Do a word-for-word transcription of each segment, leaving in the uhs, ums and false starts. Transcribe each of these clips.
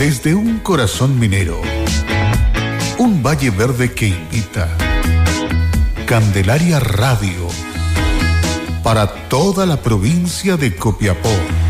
desde un corazón minero, un valle verde que invita. Candelaria Radio, para toda la provincia de Copiapó.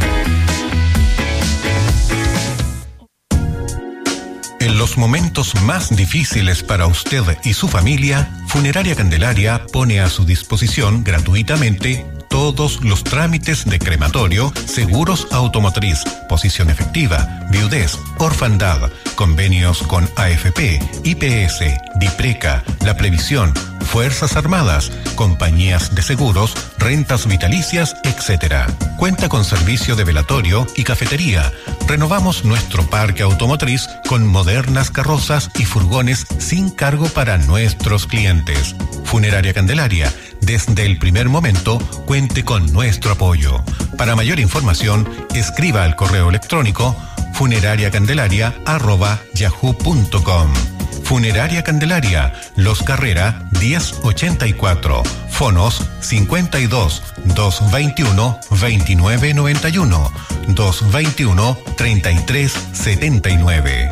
En los momentos más difíciles para usted y su familia, Funeraria Candelaria pone a su disposición gratuitamente todos los trámites de crematorio, seguros automotriz, posición efectiva, viudez, orfandad, convenios con A F P, I P S, DIPRECA, La Previsión, Fuerzas Armadas, compañías de seguros, rentas vitalicias, etcétera. Cuenta con servicio de velatorio y cafetería. Renovamos nuestro parque automotriz con modernas carrozas y furgones sin cargo para nuestros clientes. Funeraria Candelaria, desde el primer momento, cuente con nuestro apoyo. Para mayor información, escriba al correo electrónico funerariacandelaria arroba yahoo punto com. Funeraria Candelaria, Los Carrera diez ochenta y cuatro, fonos cincuenta y dos, doscientos veintiuno, veintinueve noventa y uno, doscientos veintiuno, treinta y tres setenta y nueve.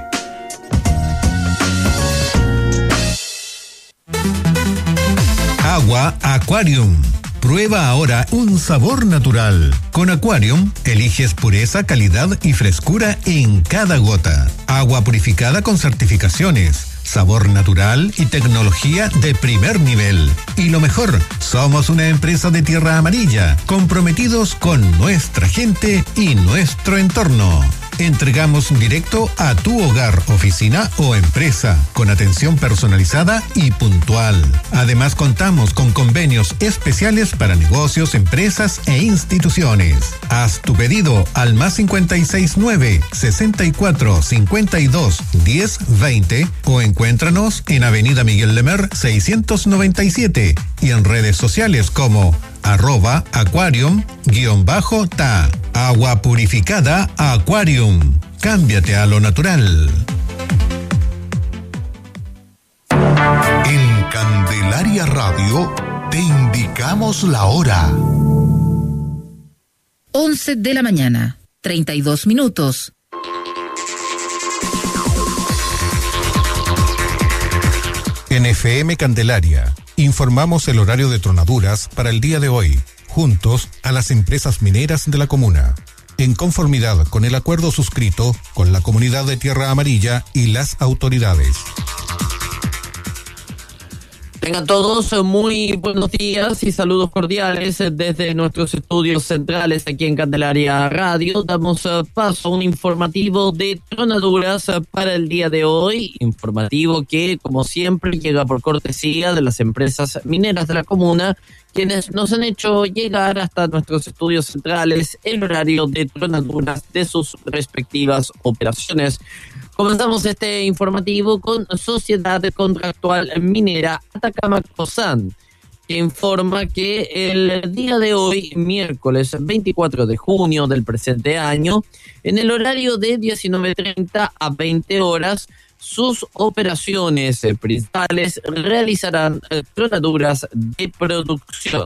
Agua Aquarium. Prueba ahora un sabor natural. Con Aquarium, eliges pureza, calidad y frescura en cada gota. Agua purificada con certificaciones, sabor natural y tecnología de primer nivel. Y lo mejor, somos una empresa de tierra amarilla, comprometidos con nuestra gente y nuestro entorno. Entregamos directo a tu hogar, oficina o empresa, con atención personalizada y puntual. Además, contamos con convenios especiales para negocios, empresas e instituciones. Haz tu pedido al más cincuenta y seis nueve, sesenta y cuatro, cincuenta y dos, diez, veinte o encuéntranos en Avenida Miguel Lemer seiscientos noventa y siete y en redes sociales como arroba aquarium guión bajo ta. Agua purificada Aquarium. Cámbiate a lo natural. En Candelaria Radio te indicamos la hora. once de la mañana, treinta y dos minutos. En F M Candelaria, informamos el horario de tronaduras para el día de hoy, juntos a las empresas mineras de la comuna, en conformidad con el acuerdo suscrito con la comunidad de Tierra Amarilla y las autoridades. Tengan todos muy buenos días y saludos cordiales desde nuestros estudios centrales aquí en Candelaria Radio. Damos paso a un informativo de tronaduras para el día de hoy, informativo que, como siempre, llega por cortesía de las empresas mineras de la comuna, quienes nos han hecho llegar hasta nuestros estudios centrales el horario de tronaduras de sus respectivas operaciones. Comenzamos este informativo con Sociedad Contractual Minera Atacama Cosan, que informa que el día de hoy, miércoles veinticuatro de junio del presente año, en el horario de diecinueve treinta a veinte horas, sus operaciones principales realizarán tronaduras de producción.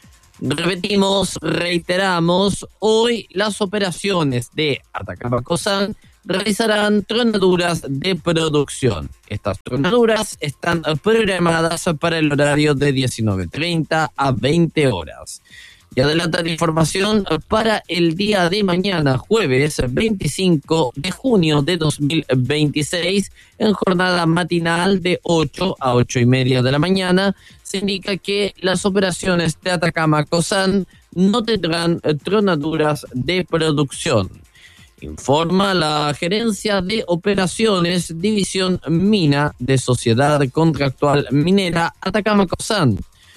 Repetimos, reiteramos, hoy las operaciones de Atacama Cosan realizarán tronaduras de producción. Estas tronaduras están programadas para el horario de diecinueve treinta a veinte horas. Y adelantan información para el día de mañana, jueves veinticinco de junio de dos mil veintiséis, en jornada matinal de ocho a ocho y media de la mañana. Se indica que las operaciones de Atacama Cosan no tendrán tronaduras de producción. Informa la Gerencia de Operaciones, División Mina de Sociedad Contractual Minera Atacama Cosan.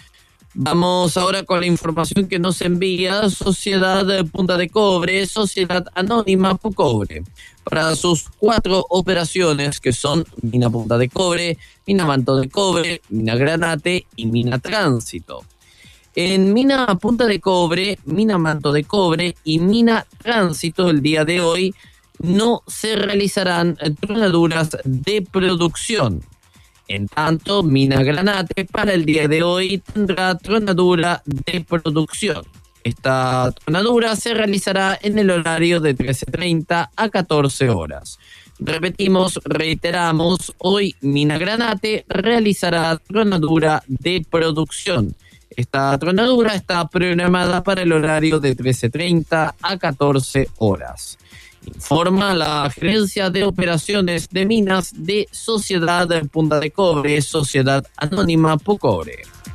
Vamos ahora con la información que nos envía Sociedad Punta de Cobre, Sociedad Anónima Pucobre, para sus cuatro operaciones que son Mina Punta de Cobre, Mina Manto de Cobre, Mina Granate y Mina Tránsito. En Mina Punta de Cobre, Mina Manto de Cobre y Mina Tránsito el día de hoy no se realizarán tronaduras de producción. En tanto, Mina Granate para el día de hoy tendrá tronadura de producción. Esta tronadura se realizará en el horario de trece treinta a catorce horas. Repetimos, reiteramos, hoy Mina Granate realizará tronadura de producción. Esta tronadura está programada para el horario de trece treinta a catorce horas. Informa la Gerencia de Operaciones de Minas de Sociedad Punta de Cobre, Sociedad Anónima Pocobre.